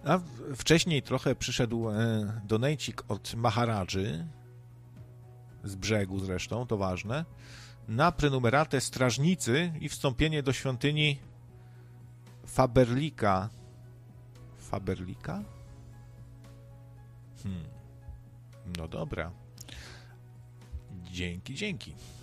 A wcześniej trochę przyszedł donejcik od Maharadży, z brzegu zresztą, to ważne, na prenumeratę Strażnicy i wstąpienie do świątyni Faberlika. Faberlika? No dobra. Dzięki.